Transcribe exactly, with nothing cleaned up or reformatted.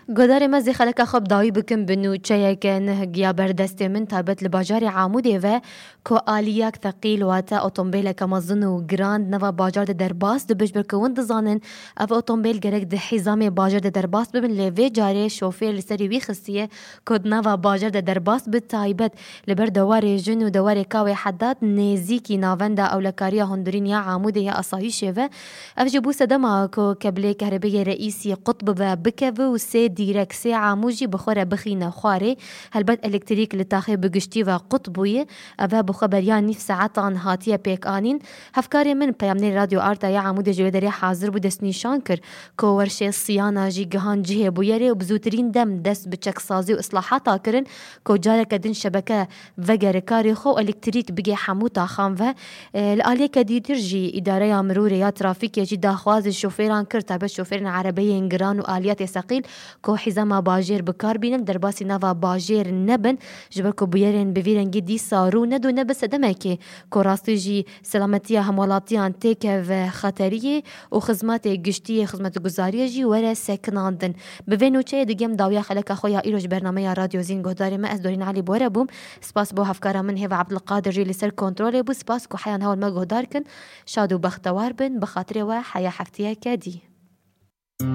گودار مزی خلک خوب دایی بکن بنو چه که نه گیا بردست من تابت لباجار عمودی و کو آلیاک ثقیل و تا اتومبیل کمازن و گراند نوا باجار در باس دبش برکوند زانن اف اتومبیل گرک ده حزام باجار در باس ببن لوی جاری شوفیر لسری وی خستیه کد نوا باجار در باس به تایبت لبر دوار جن و دوار کاوی حداد نزیکی ناوندا اولکاریا هندرین یا عمودی یا اسایشه و اف جبو سدما کو کبل کهربایی رئیسی قطب و بکو و سه دیرک سه عموجی بخوره بخینه خواره هلبت الکتریک لتاخی بگشتی و قطبویه اوه بخبریان نیف ساعتان هاتیه پیک آنین هفکاری من پیامنی رادیو آرتا یا عمود جویداری حاضر بودست نیشان کر که ورشه سیانا جی گهان جهه بویره و بزوترین دم دست بچک سازی و اصلاحاتا کرن که جاره کدن شبکه وگر کاری خو الکتریک بگه حموتا خام و لآلیه کدیدر جی اداره مرور یا ترافیک جی داخواز شوفیران کر تابت شوفیران عربی انگران و آلیات ثقیل کو حزام باجر بکار بینن در باسی نوا باجر نبن جبر کو بیرن بویرن گدی سارو ندو نبس دمکه کو راستی جی سلامتی همولاتیان تک و خطریه و خدمات گشتی خدمت گزاری جی وره سکناندن بوینو چه دیگم داویا خلک خویا ایروج برنامه رادیو زین گهداری ما از دورین علی بوره بوم سپاس بو هفکارا من هوا عبدالقادر جی لسر کنترل بو سپاس کو حیان هول ما گهدار کن شاد و بختوار بن بخاطر و حیا حفتیه کدی